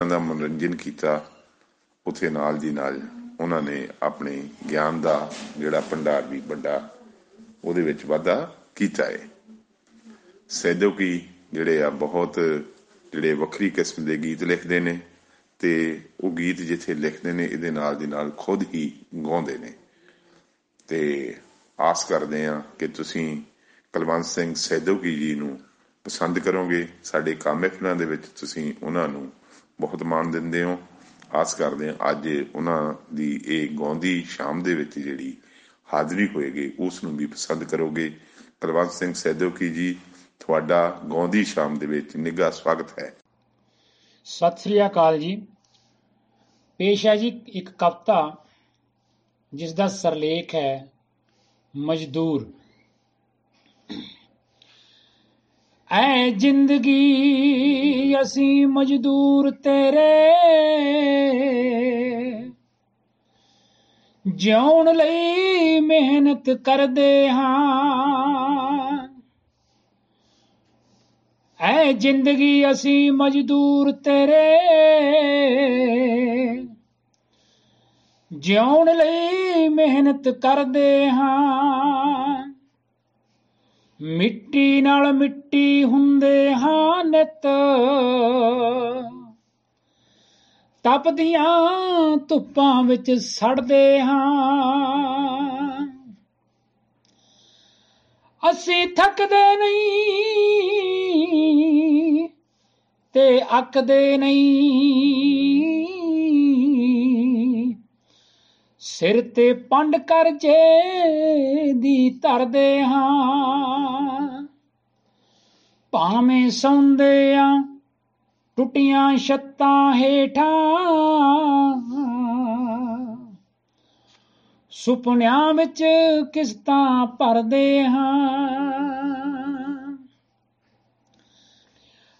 ਦਾ ਮਨੋਰੰਜਨ ਕੀਤਾ, ਉੱਥੇ ਨਾਲ ਦੀ ਨਾਲ ਉਹਨਾਂ ਨੇ ਆਪਣੇ ਗਿਆਨ ਦਾ ਜਿਹੜਾ ਭੰਡਾਰ ਵੀ ਵੱਡਾ ਉਹਦੇ ਵਿੱਚ ਵਾਧਾ ਕੀਤਾ ਹੈ। ਸੈਦੋਕੀ ਜਿਹੜੇ ਆ ਬਹੁਤ ਜਿਹੜੇ ਵੱਖਰੀ ਕਿਸਮ ਦੇ ਗੀਤ ਲਿਖਦੇ ਨੇ, ਅਤੇ ਉਹ ਗੀਤ ਜਿੱਥੇ ਲਿਖਦੇ ਨੇ ਇਹਦੇ ਨਾਲ ਦੀ ਨਾਲ ਖੁਦ ਹੀ ਗਾਉਂਦੇ ਨੇ। ਅਤੇ ਆਸ ਕਰਦੇ ਹਾਂ ਕਿ ਤੁਸੀਂ ਕੁਲਵੰਤ ਸਿੰਘ ਸੈਦੋਕੀ ਜੀ ਨੂੰ ਪਸੰਦ ਕਰੋਗੇ। ਸਾਡੇ ਕਾਮਿਕਨਾਂ ਦੇ ਵਿੱਚ ਤੁਸੀਂ ਉਹਨਾਂ ਨੂੰ ਬਹੁਤ ਮਾਣ ਦਿੰਦੇ ਹੋ। ਆਸ ਕਰਦੇ ਹਾਂ ਅੱਜ ਉਹਨਾਂ ਦੀ ਇਹ ਗਾਉਂਦੀ ਸ਼ਾਮ ਦੇ ਵਿੱਚ ਜਿਹੜੀ ਹਾਜ਼ਰੀ ਹੋਏਗੀ ਉਸ ਨੂੰ ਵੀ ਪਸੰਦ ਕਰੋਗੇ। ਕੁਲਵੰਤ ਸਿੰਘ ਸੈਦੋਕੀ ਜੀ, ਤੁਹਾਡਾ ਗਾਉਂਦੀ ਸ਼ਾਮ ਦੇ ਵਿੱਚ ਨਿੱਘਾ ਸਵਾਗਤ ਹੈ। ਸਤਿ ਸ੍ਰੀ ਅਕਾਲ ਜੀ। ਪੇਸ਼ ਹੈ ਜੀ ਇੱਕ ਕਵਿਤਾ ਜਿਸ ਦਾ ਸਿਰਲੇਖ ਹੈ ਮਜ਼ਦੂਰ। ਐ ਜ਼ਿੰਦਗੀ ਅਸੀਂ ਮਜ਼ਦੂਰ ਤੇਰੇ, ਜਿਉਣ ਲਈ ਮਿਹਨਤ ਕਰਦੇ ਹਾਂ। ਐ ਜ਼ਿੰਦਗੀ ਅਸੀਂ ਮਜ਼ਦੂਰ ਤੇਰੇ, ਜਿਉਣ ਲਈ ਮਿਹਨਤ ਕਰਦੇ ਹਾਂ। ਮਿੱਟੀ ਨਾਲ ਮਿੱਟੀ ਹੁੰਦੇ ਹਾਂ ਨਿੱਤ, ਤਪਦੀਆਂ ਧੁੱਪਾਂ ਵਿੱਚ ਸੜਦੇ ਹਾਂ। ਅਸੀਂ ਥੱਕਦੇ ਨਹੀਂ ਤੇ ਅੱਕਦੇ ਨਹੀਂ, ਸਿਰ ਤੇ ਪੰਡ ਕਰਜ਼ੇ ਦੀ ਧਰਦੇ ਹਾਂ। ਭਾਵੇਂ ਸੌਂਦੇ ਆ ਟੁੱਟੀਆਂ ਛੱਤਾਂ ਹੇਠਾਂ, ਸੁਪਨਿਆਂ ਵਿੱਚ ਕਿਸ਼ਤਾਂ ਭਰਦੇ ਹਾਂ।